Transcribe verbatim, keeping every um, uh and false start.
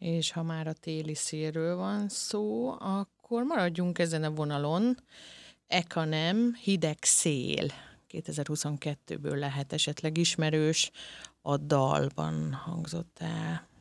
És ha már a téli szélről van szó, akkor maradjunk ezen a vonalon. Ekanem, Hideg szél. kétezer-huszonkettőből lehet esetleg ismerős, a dalban hangzott el.